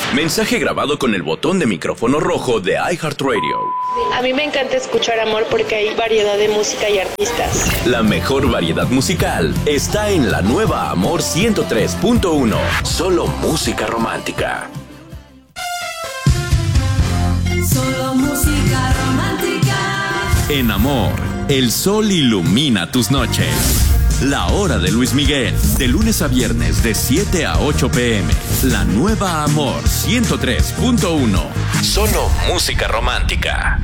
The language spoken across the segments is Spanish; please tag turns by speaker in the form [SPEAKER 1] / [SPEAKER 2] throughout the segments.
[SPEAKER 1] Mensaje grabado con el botón de micrófono rojo de iHeartRadio.
[SPEAKER 2] A mí me encanta escuchar Amor porque hay variedad de música y artistas.
[SPEAKER 1] La mejor variedad musical está en la nueva Amor 103.1. Solo música romántica.
[SPEAKER 3] Solo música romántica.
[SPEAKER 1] En Amor, el sol ilumina tus noches. La hora de Luis Miguel, de lunes a viernes de 7 a 8 p.m. La nueva Amor 103.1. Solo música romántica.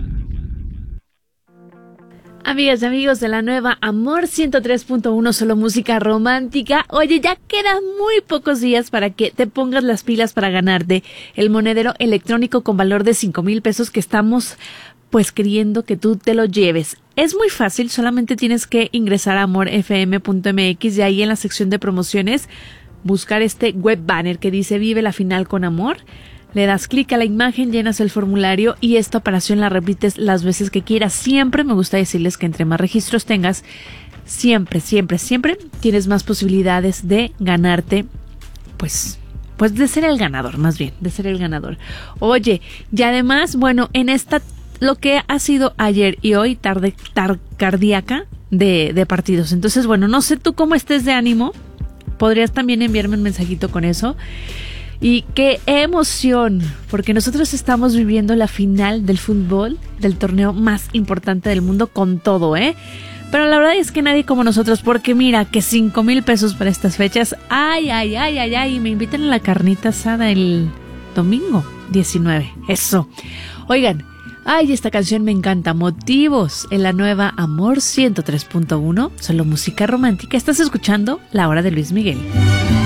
[SPEAKER 4] Amigas y amigos de la nueva Amor 103.1, solo música romántica. Oye, ya quedan muy pocos días para que te pongas las pilas para ganarte el monedero electrónico con valor de 5,000 pesos que estamos pues queriendo que tú te lo lleves. Es muy fácil, solamente tienes que ingresar a amorfm.mx y ahí en la sección de promociones buscar este web banner que dice Vive la final con amor. Le das clic a la imagen, llenas el formulario y esta operación la repites las veces que quieras. Siempre me gusta decirles que entre más registros tengas, siempre tienes más posibilidades de ganarte, pues de ser el ganador, más bien, de ser el ganador. Oye, y además, bueno, en esta lo que ha sido ayer y hoy tarde cardíaca de partidos. Entonces, bueno, no sé tú cómo estés de ánimo. Podrías también enviarme un mensajito con eso. Y qué emoción, porque nosotros estamos viviendo la final del fútbol, del torneo más importante del mundo con todo, ¿eh? Pero la verdad es que nadie como nosotros, porque mira, que 5,000 pesos para estas fechas. Ay, me invitan a la carnita asada el domingo 19. Eso. Oigan. Ay, esta canción me encanta. Motivos en la nueva Amor 103.1. Solo música romántica. Estás escuchando La Hora de Luis Miguel.